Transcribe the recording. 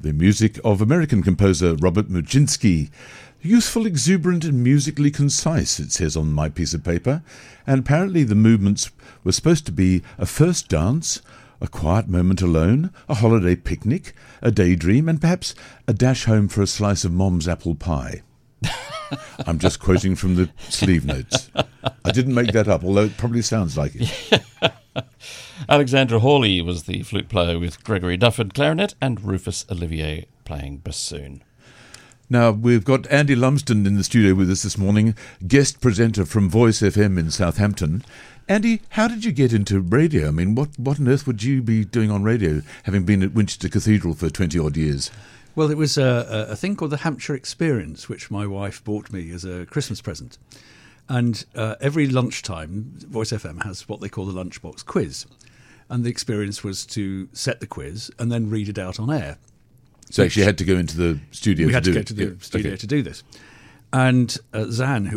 The music of American composer Robert Muczynski. Youthful, exuberant and musically concise, it says on my piece of paper. And apparently the movements were supposed to be a first dance, a quiet moment alone, a holiday picnic, a daydream, and perhaps a dash home for a slice of Mom's apple pie. I'm just quoting from the sleeve notes. I didn't make that up, although it probably sounds like it. Alexandra Hawley was the flute player with Gregory Dufford clarinet and Rufus Olivier playing bassoon. Now, we've got Andy Lumsden in the studio with us this morning, guest presenter from Voice FM in Southampton. Andy, how did you get into radio? I mean, what on earth would you be doing on radio, having been at Winchester Cathedral for 20-odd years? Well, it was a thing called the Hampshire Experience, which my wife bought me as a Christmas present. And every lunchtime, Voice FM has what they call the lunchbox quiz. And the experience was to set the quiz and then read it out on air. So actually you had to go into the studio to do it? We had to go to the studio to do this. And Zan, who